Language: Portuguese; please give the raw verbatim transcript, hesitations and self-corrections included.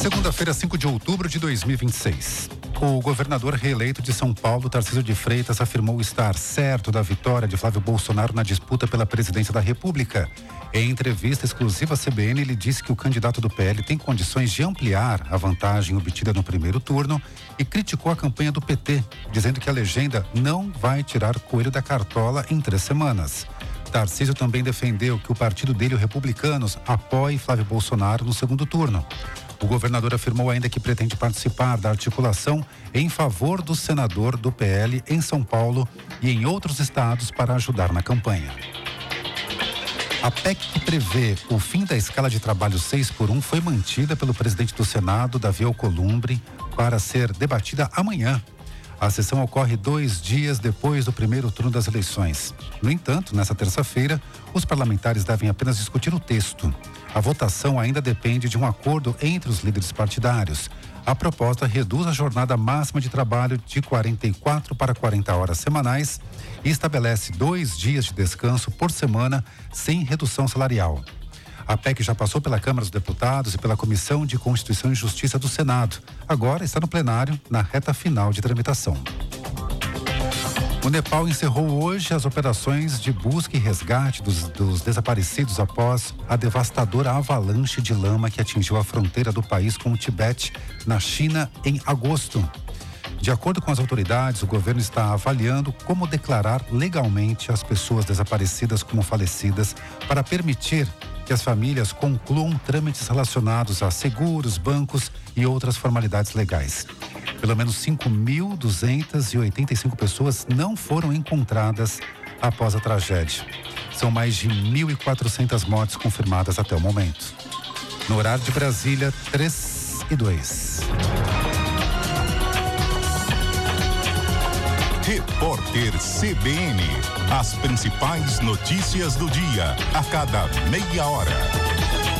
Segunda-feira, cinco de outubro de dois mil e vinte e seis. O governador reeleito de São Paulo, Tarcísio de Freitas, afirmou estar certo da vitória de Flávio Bolsonaro na disputa pela presidência da República. Em entrevista exclusiva à C B N, ele disse que o candidato do P L tem condições de ampliar a vantagem obtida no primeiro turno e criticou a campanha do P T, dizendo que a legenda não vai tirar coelho da cartola em três semanas. Tarcísio também defendeu que o partido dele, o Republicanos, apoie Flávio Bolsonaro no segundo turno. O governador afirmou ainda que pretende participar da articulação em favor do senador do P L em São Paulo e em outros estados para ajudar na campanha. A P E C que prevê o fim da escala de trabalho seis por um foi mantida pelo presidente do Senado, Davi Alcolumbre, para ser debatida amanhã. A sessão ocorre dois dias depois do primeiro turno das eleições. No entanto, nessa terça-feira, os parlamentares devem apenas discutir o texto. A votação ainda depende de um acordo entre os líderes partidários. A proposta reduz a jornada máxima de trabalho de quarenta e quatro para quarenta horas semanais e estabelece dois dias de descanso por semana sem redução salarial. A P E C já passou pela Câmara dos Deputados e pela Comissão de Constituição e Justiça do Senado. Agora está no plenário, na reta final de tramitação. O Nepal encerrou hoje as operações de busca e resgate dos, dos desaparecidos após a devastadora avalanche de lama que atingiu a fronteira do país com o Tibete, na China, em agosto. De acordo com as autoridades, o governo está avaliando como declarar legalmente as pessoas desaparecidas como falecidas para permitir que as famílias concluam trâmites relacionados a seguros, bancos e outras formalidades legais. Pelo menos cinco mil duzentas e oitenta e cinco pessoas não foram encontradas após a tragédia. São mais de mil e quatrocentas mortes confirmadas até o momento. No horário de Brasília, três e dois. Repórter C B N. As principais notícias do dia, a cada meia hora.